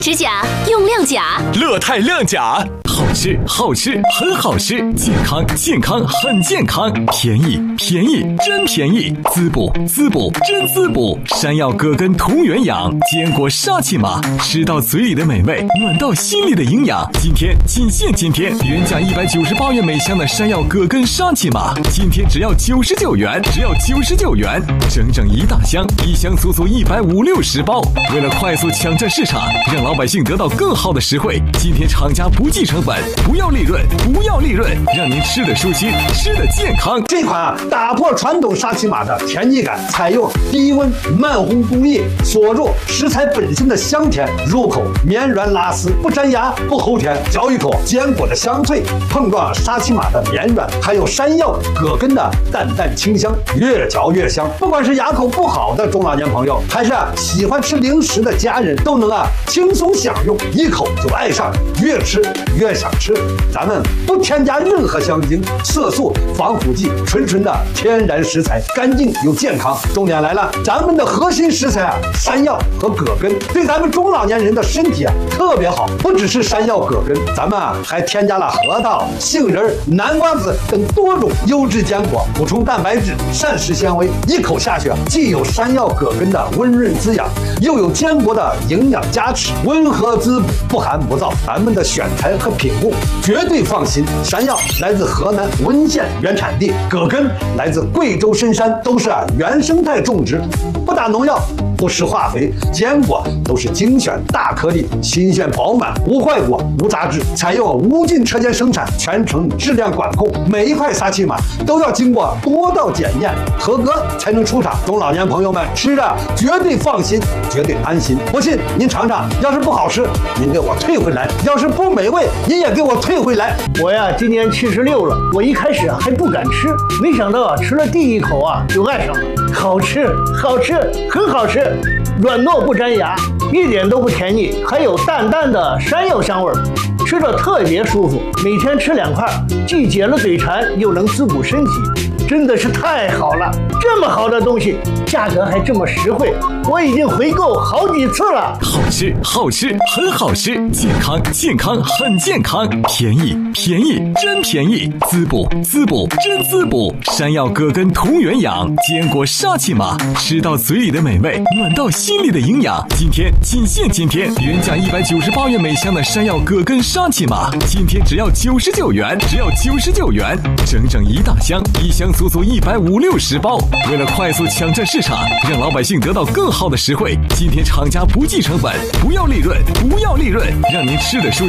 指甲用亮甲， 乐泰亮甲，好吃好吃很好吃，健康健康很健康，便宜便宜真便宜，滋补滋补真滋补，山药葛根同源养，坚果沙琪玛，吃到嘴里的美味，暖到心里的营养。今天仅限今天，原价198元每箱的山药葛根沙琪玛，今天只要99元，只要99元，整整一大箱，一箱足足150-60包。为了快速抢占市场，让老百姓得到更好的实惠，今天厂家不计成本，不要利润，不要利润，让您吃得舒心，吃得健康。 这款打破传统沙琪玛的甜腻感，采用低温慢烘工艺，锁住食材本身的香甜，入口绵软拉丝，不粘牙不齁甜，嚼一口坚果的香脆，碰撞沙琪玛的绵软，还有山药葛根的淡淡清香，越嚼越香。不管是牙口不好的中老年朋友，还是喜欢吃零食的家人，都能轻松享用，一口就爱上，越吃越想吃。咱们不添加任何香精、色素、防腐剂，纯的天然食材，干净又健康。重点来了，咱们的核心食材山药和葛根对咱们中老年人的身体特别好。不只是山药葛根，咱们还添加了核桃、杏仁、南瓜子等多种优质坚果，补充蛋白质、膳食纤维，一口下去既有山药葛根的温润滋养，又有坚果的营养加持，温和滋补，不寒不燥。咱们的选材和品控绝对放心。山药来自河南温县原产地，葛根来自贵州深山，都是原生态种植，不打农药，不施化肥，坚果都是精选大颗粒，新鲜饱满，无坏果无杂质，采用无菌车间生产，全程质量管控，每一块沙琪玛都要经过多道检验，合格才能出厂。中老年朋友们吃着绝对放心，绝对安心。不信您尝尝，要是不好吃，您给我退回来；要是不美味，您也给我退回来。 我呀，今年76了，我一开始还不敢吃，没想到吃了第一口就爱上了，好吃，好吃，很好吃，软糯不粘牙，一点都不甜腻，还有淡淡的山药香味儿，吃着特别舒服。每天吃2块，既解了嘴馋，又能滋补身体，真的是太好了！这么好的东西，价格还这么实惠，我已经回购好几次了。 好吃好吃很好吃，健康健康很健康，便宜便宜真便宜，滋补滋补真滋补，山药葛根同源养，坚果沙琪玛，吃到嘴里的美味，暖到心里的营养。今天仅限今天，原价198元每箱的山药葛根沙琪玛，今天只要99元，只要99元，整整一大箱，一箱足足150-60包。为了快速抢占市场，让老百姓得到更好的实惠，今天厂家不计成本，不要利润，不要利润，让您吃得舒心。